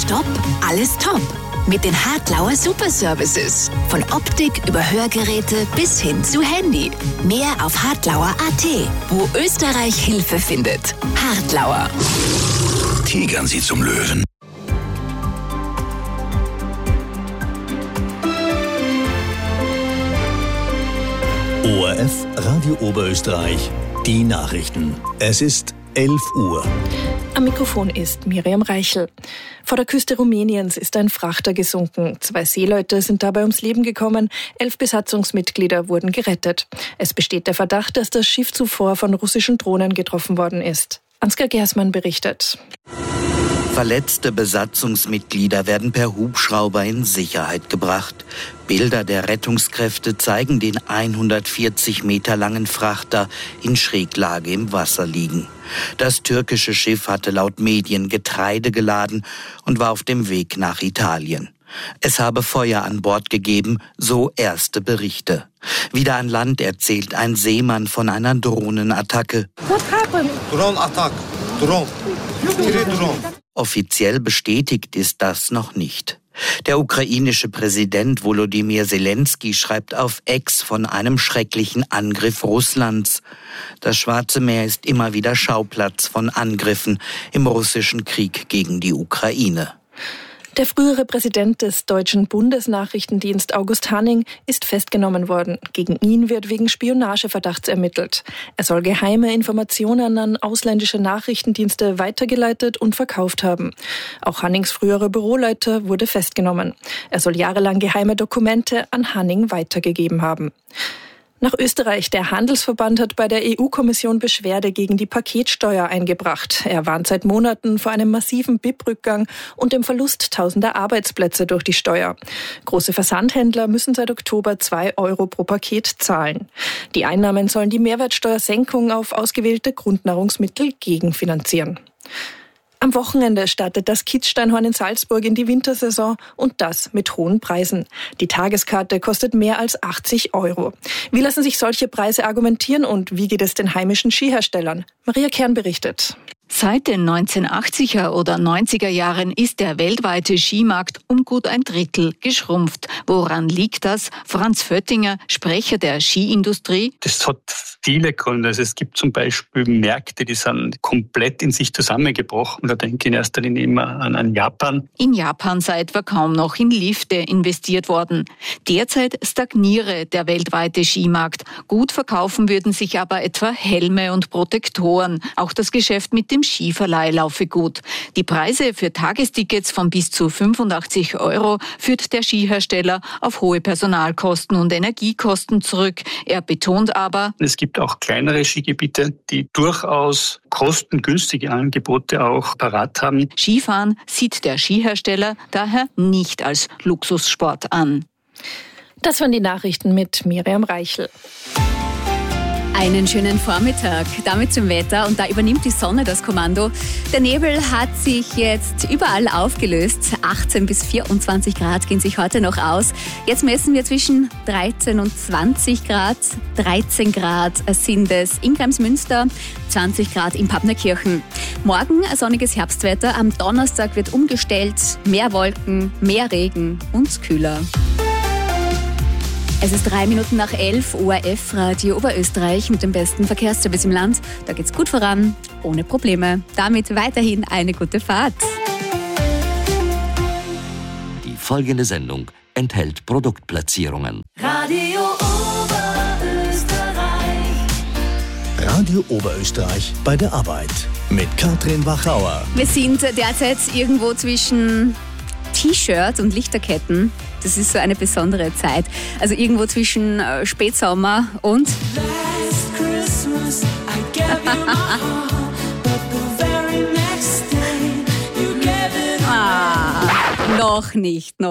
Stopp, alles top. Mit den Hartlauer Superservices. Von Optik über Hörgeräte bis hin zu Handy. Mehr auf hartlauer.at, wo Österreich Hilfe findet. Hartlauer. Tigern Sie zum Löwen. ORF Radio Oberösterreich, die Nachrichten. Es ist 11 Uhr. Am Mikrofon ist Miriam Reichel. Vor der Küste Rumäniens ist ein Frachter gesunken. 2 Seeleute sind dabei ums Leben gekommen. 11 Besatzungsmitglieder wurden gerettet. Es besteht der Verdacht, dass das Schiff zuvor von russischen Drohnen getroffen worden ist. Ansgar Gersmann berichtet. Verletzte Besatzungsmitglieder werden per Hubschrauber in Sicherheit gebracht. Bilder der Rettungskräfte zeigen den 140 Meter langen Frachter in Schräglage im Wasser liegen. Das türkische Schiff hatte laut Medien Getreide geladen und war auf dem Weg nach Italien. Es habe Feuer an Bord gegeben, so erste Berichte. Wieder an Land erzählt ein Seemann von einer Drohnenattacke. Offiziell bestätigt ist das noch nicht. Der ukrainische Präsident Volodymyr Zelensky schreibt auf X von einem schrecklichen Angriff Russlands. Das Schwarze Meer ist immer wieder Schauplatz von Angriffen im russischen Krieg gegen die Ukraine. Der frühere Präsident des deutschen Bundesnachrichtendienst August Hanning ist festgenommen worden. Gegen ihn wird wegen Spionageverdachts ermittelt. Er soll geheime Informationen an ausländische Nachrichtendienste weitergeleitet und verkauft haben. Auch Hannings früherer Büroleiter wurde festgenommen. Er soll jahrelang geheime Dokumente an Hanning weitergegeben haben. Nach Österreich. Der Handelsverband hat bei der EU-Kommission Beschwerde gegen die Paketsteuer eingebracht. Er warnt seit Monaten vor einem massiven BIP-Rückgang und dem Verlust tausender Arbeitsplätze durch die Steuer. Große Versandhändler müssen seit Oktober 2 Euro pro Paket zahlen. Die Einnahmen sollen die Mehrwertsteuersenkung auf ausgewählte Grundnahrungsmittel gegenfinanzieren. Am Wochenende startet das Kitzsteinhorn in Salzburg in die Wintersaison und das mit hohen Preisen. Die Tageskarte kostet mehr als 80 Euro. Wie lassen sich solche Preise argumentieren und wie geht es den heimischen Skiherstellern? Maria Kern berichtet. Seit den 1980er oder 90er Jahren ist der weltweite Skimarkt um gut ein Drittel geschrumpft. Woran liegt das? Franz Föttinger, Sprecher der Skiindustrie. Das hat viele Gründe. Also es gibt zum Beispiel Märkte, die sind komplett in sich zusammengebrochen. Da denke ich in erster Linie immer an Japan. In Japan sei etwa kaum noch in Lifte investiert worden. Derzeit stagniere der weltweite Skimarkt. Gut verkaufen würden sich aber etwa Helme und Protektoren. Auch das Geschäft mit dem Skiverleih laufe gut. Die Preise für Tagestickets von bis zu 85 Euro führt der Skihersteller auf hohe Personalkosten und Energiekosten zurück. Er betont aber, es gibt auch kleinere Skigebiete, die durchaus kostengünstige Angebote auch parat haben. Skifahren sieht der Skihersteller daher nicht als Luxussport an. Das waren die Nachrichten mit Miriam Reichel. Einen schönen Vormittag, damit zum Wetter und da übernimmt die Sonne das Kommando. Der Nebel hat sich jetzt überall aufgelöst. 18 bis 24 Grad gehen sich heute noch aus. Jetzt messen wir zwischen 13 und 20 Grad. 13 Grad sind es in Kremsmünster, 20 Grad in Pappnerkirchen. Morgen ein sonniges Herbstwetter. Am Donnerstag wird umgestellt. Mehr Wolken, mehr Regen und kühler. Es ist 3 Minuten nach 11, ORF Radio Oberösterreich mit dem besten Verkehrsservice im Land. Da geht's gut voran, ohne Probleme. Damit weiterhin eine gute Fahrt. Die folgende Sendung enthält Produktplatzierungen. Radio Oberösterreich. Radio Oberösterreich bei der Arbeit mit Katrin Wachauer. Wir sind derzeit irgendwo zwischen T-Shirt und Lichterketten. Das ist so eine besondere Zeit. Also irgendwo zwischen Spätsommer und noch nicht.